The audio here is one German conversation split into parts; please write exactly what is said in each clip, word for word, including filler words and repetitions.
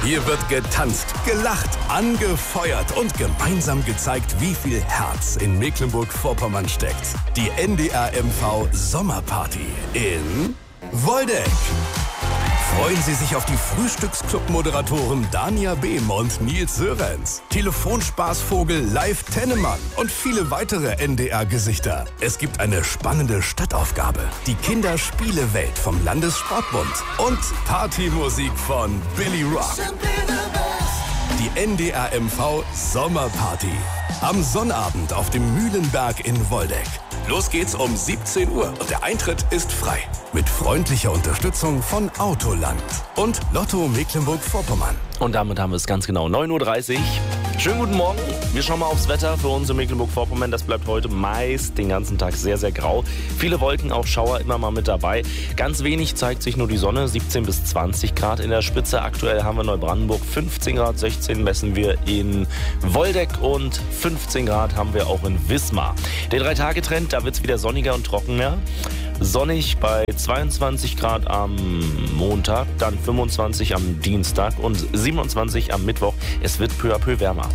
Hier wird getanzt, gelacht, angefeuert und gemeinsam gezeigt, wie viel Herz in Mecklenburg-Vorpommern steckt. Die N D R M V Sommerparty in Woldeck. Freuen Sie sich auf die Frühstücksclub-Moderatoren Dania Behm und Nils Sörenz, Telefonspaßvogel Live Tennemann und viele weitere N D R-Gesichter. Es gibt eine spannende Stadtaufgabe, die Kinderspielewelt vom Landessportbund und Partymusik von Billy Rock. Die N D R M V Sommerparty. Am Sonnabend auf dem Mühlenberg in Woldeck. Los geht's um siebzehn Uhr und der Eintritt ist frei. Mit freundlicher Unterstützung von Autoland und Lotto Mecklenburg-Vorpommern. Und damit haben wir es ganz genau neun Uhr dreißig. Schönen guten Morgen. Wir schauen mal aufs Wetter für uns in Mecklenburg-Vorpommern. Das bleibt heute meist den ganzen Tag sehr, sehr grau. Viele Wolken, auch Schauer immer mal mit dabei. Ganz wenig zeigt sich nur die Sonne, siebzehn bis zwanzig Grad in der Spitze. Aktuell haben wir Neubrandenburg fünfzehn Grad, sechzehn messen wir in Woldeck und fünfzehn Grad haben wir auch in Wismar. Der Drei-Tage-Trend, da wird es wieder sonniger und trockener. Sonnig bei zweiundzwanzig Grad am Montag, dann fünfundzwanzig am Dienstag und siebenundzwanzig am Mittwoch. Es wird peu à peu wärmer.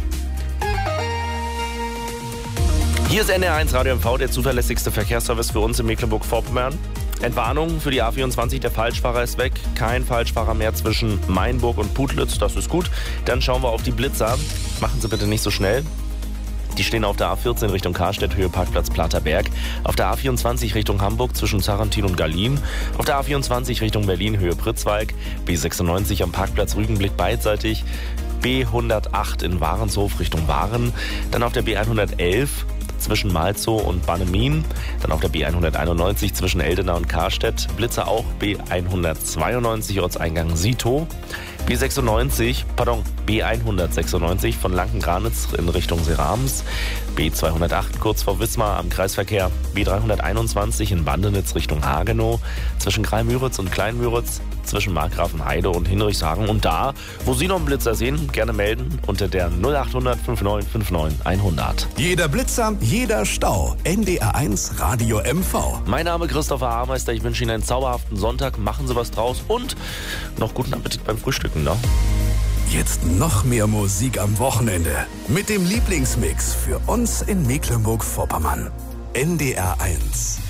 Hier ist N D R eins Radio M V, der zuverlässigste Verkehrsservice für uns in Mecklenburg-Vorpommern. Entwarnung für die A vierundzwanzig, der Falschfahrer ist weg. Kein Falschfahrer mehr zwischen Mainburg und Putlitz, das ist gut. Dann schauen wir auf die Blitzer. Machen Sie bitte nicht so schnell. Die stehen auf der A vierzehn Richtung Karstedt, Höhe Parkplatz Platerberg. Auf der A vierundzwanzig Richtung Hamburg zwischen Sarrentin und Gallien. Auf der A vierundzwanzig Richtung Berlin, Höhe Pritzwalk. B sechsundneunzig am Parkplatz Rügenblick beidseitig. B hundertacht in Warenshof Richtung Waren. Dann auf der B hundertelf zwischen Malzow und Bannemin. Dann auf der B hunderteinundneunzig zwischen Eldena und Karstedt. Blitzer auch B hundertzweiundneunzig Ortseingang Sito. B sechsundneunzig, pardon, B hundertsechsundneunzig von Lankengranitz in Richtung Serams. B zweihundertacht kurz vor Wismar am Kreisverkehr. B dreihunderteinundzwanzig in Bandenitz Richtung Hagenow. Zwischen Greimüritz und Kleinmüritz. Zwischen Markgrafenheide und Hinrichshagen. Und da, wo Sie noch einen Blitzer sehen, gerne melden unter der null achthundert neunundfünfzig neunundfünfzig hundert. Jeder Blitzer, jeder Stau. N D R eins Radio M V. Mein Name ist Christopher Haarmeister. Ich wünsche Ihnen einen zauberhaften Sonntag. Machen Sie was draus und noch guten Appetit beim Frühstücken, ne? Jetzt noch mehr Musik am Wochenende. Mit dem Lieblingsmix für uns in Mecklenburg-Vorpommern. N D R eins.